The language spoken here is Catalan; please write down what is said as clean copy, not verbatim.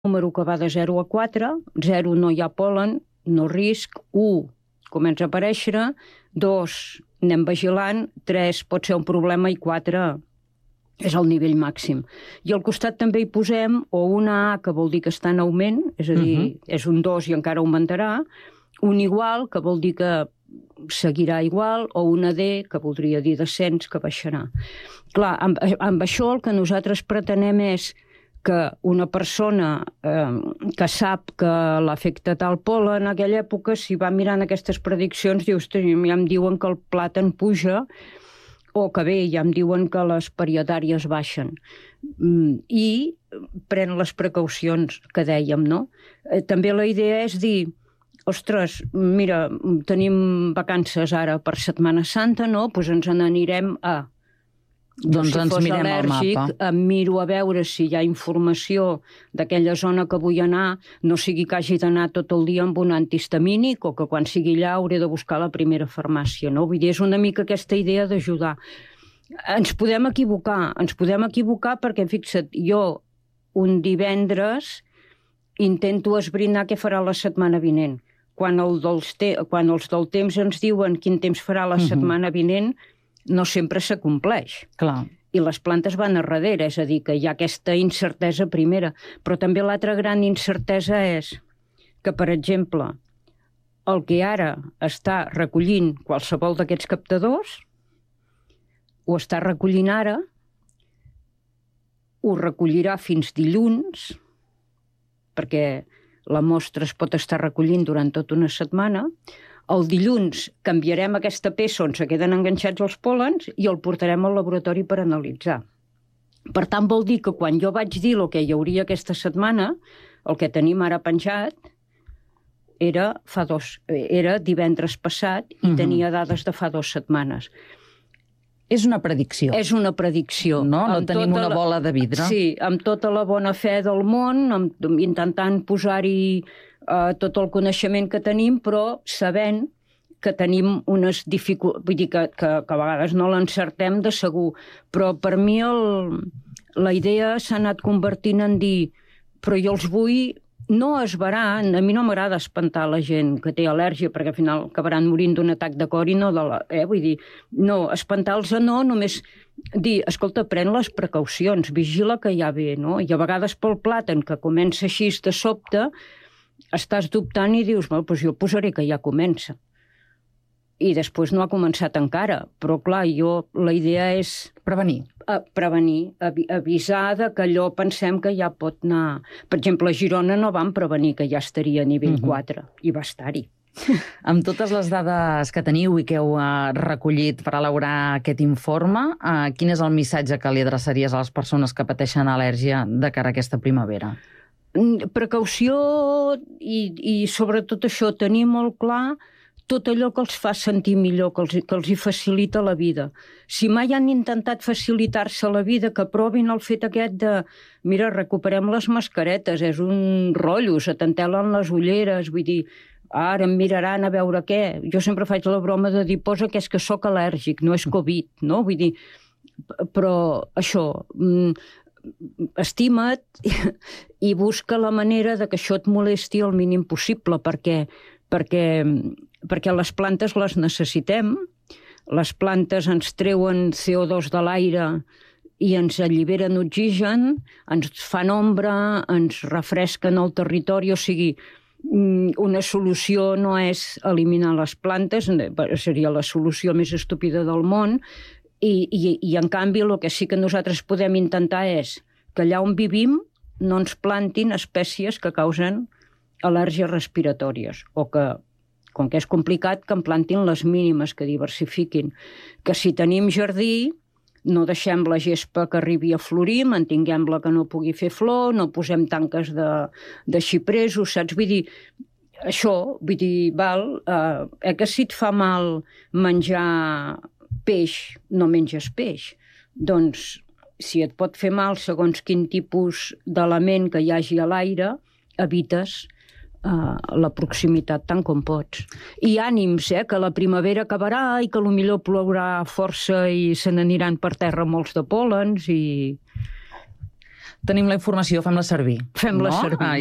número que va de 0 a 4, 0 no hi ha pol·len, no risc, 1 comença a aparèixer, 2 anem vigilant, 3 pot ser un problema i 4 és el nivell màxim. I al costat també hi posem o una A, que vol dir que està en augment, és a dir, és un 2 i encara augmentarà, un igual, que vol dir que seguirà igual, o una D, que voldria dir descens, que baixarà. Clar, amb això el que nosaltres pretenem és que una persona que sap que l'afecta tal pol·len en aquella època, si va mirant aquestes prediccions, diu, ostres, ja em diuen que el plàtan puja, o que bé, ja em diuen que les periodàries baixen. I pren les precaucions que dèiem, no? També la idea és dir, ostres, mira, tenim vacances ara per Setmana Santa, no? Doncs ens n'anirem a... Doncs ens mirem al mapa. Em miro a veure si hi ha informació d'aquella zona que vull anar, no sigui que hagi d'anar tot el dia amb un antihistamínic o que quan sigui allà hauré de buscar la primera farmàcia, no? Vull dir, és una mica aquesta idea d'ajudar. Ens podem equivocar perquè, fixa't, jo un divendres intento esbrinar què farà la setmana vinent. Quan els del temps ens diuen quin temps farà la setmana vinent, no sempre s'acompleix. Clar. I les plantes van a darrere, és a dir, que hi ha aquesta incertesa primera. Però també l'altra gran incertesa és que, per exemple, el que ara està recollint qualsevol d'aquests captadors, ho està recollint ara, ho recollirà fins dilluns, perquè la mostra es pot estar recollint durant tota una setmana. El dilluns canviarem aquesta peça on se queden enganxats els pòlens i el portarem al laboratori per analitzar. Per tant, vol dir que quan jo vaig dir el que hi hauria aquesta setmana, el que tenim ara penjat era divendres passat i tenia dades de fa 2 setmanes. És una predicció. És una predicció. No tenim una bola de vidre. Sí, amb tota la bona fe del món, intentant posar-hi tot el coneixement que tenim, però sabent que tenim unes dificultats, vull dir que a vegades no l'encertem de segur, però per mi la idea s'ha anat convertint en dir, però jo els vull no esverar, a mi no m'agrada espantar la gent que té al·lèrgia, perquè al final acabaran morint d'un atac de cor i no de la... vull dir, no, espantar-los no, només dir, escolta, pren les precaucions, vigila que ja ve, no? I a vegades pel plàtan, que comença així de sobte, estàs dubtant i dius, doncs jo posaré que ja comença. I després no ha començat encara. Però, clar, la idea és... Prevenir. Avisar que allò pensem que ja pot anar... Per exemple, a Girona no van prevenir que ja estaria a nivell 4, i va estar-hi. Amb totes les dades que teniu i que heu recollit per elaborar aquest informe, quin és el missatge que li adreçaries a les persones que pateixen al·lèrgia de cara a aquesta primavera? Precaució i sobretot això, tenir molt clar tot allò que els fa sentir millor, que els hi facilita la vida. Si mai han intentat facilitar-se la vida, que provin el fet aquest de, mira, recuperem les mascaretes, és un rotllo, se t'entelen les ulleres, vull dir, ara em miraran a veure què. Jo sempre faig la broma de dir, posa que és que sóc al·lèrgic, no és Covid, no? Vull dir, però això... estima't i busca la manera de que això et molesti el mínim possible, perquè les plantes les necessitem, les plantes ens treuen CO2 de l'aire i ens alliberen oxigen, ens fan ombra, ens refresquen el territori, o sigui, una solució no és eliminar les plantes, seria la solució més estúpida del món, i en canvi el que sí que nosaltres podem intentar és que allà on vivim no ens plantin espècies que causen al·lèrgies respiratòries, o que, com que és complicat, que en plantin les mínimes, que diversifiquin. Que si tenim jardí, no deixem la gespa que arribi a florir, mantinguem-la que no pugui fer flor, no posem tanques de xipresos, saps? Vull dir, això, que si et fa mal menjar peix, no menges peix. Doncs, si et pot fer mal segons quin tipus d'element que hi hagi a l'aire, evites la proximitat tant com pots. I ànims, que la primavera acabarà i que potser plourà força i se n'aniran per terra molts de pòlens i... tenim la informació, fem-la servir. Fem-la servir.